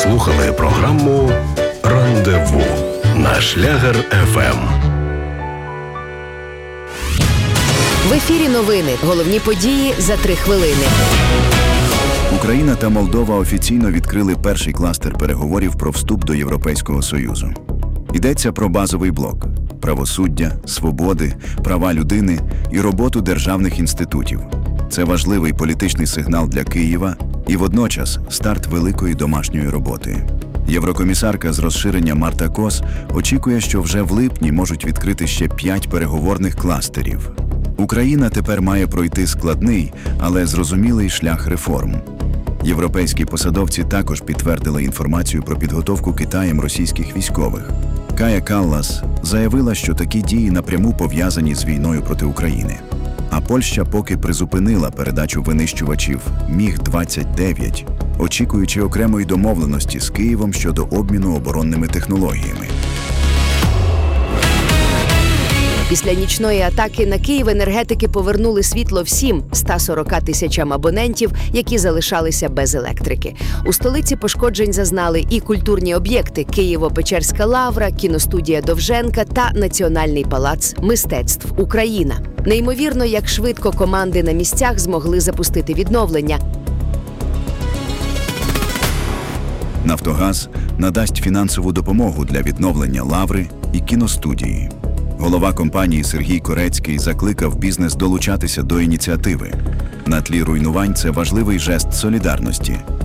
слухали програму «Рандеву» на Шлягер ФМ. В ефірі новини. Головні події за 3 хвилини. Україна та Молдова офіційно відкрили перший кластер переговорів про вступ до Європейського Союзу. Йдеться про базовий блок – правосуддя, свободи, права людини і роботу державних інститутів. Це важливий політичний сигнал для Києва і водночас старт великої домашньої роботи. Єврокомісарка з розширення Марта Кос очікує, що вже в липні можуть відкрити ще 5 переговорних кластерів. Україна тепер має пройти складний, але зрозумілий шлях реформ. Європейські посадовці також підтвердили інформацію про підготовку Китаєм російських військових. Кая Каллас заявила, що такі дії напряму пов'язані з війною проти України. А Польща поки призупинила передачу винищувачів Міг-29, очікуючи окремої домовленості з Києвом щодо обміну оборонними технологіями. Після нічної атаки на Київ енергетики повернули світло всім 140 тисячам абонентів, які залишалися без електрики. У столиці пошкоджень зазнали і культурні об'єкти – Києво-Печерська лавра, кіностудія Довженка та Національний палац мистецтв «Україна». Неймовірно, як швидко команди на місцях змогли запустити відновлення. «Нафтогаз» надасть фінансову допомогу для відновлення лаври і кіностудії. Голова компанії Сергій Корецький закликав бізнес долучатися до ініціативи. На тлі руйнувань це важливий жест солідарності.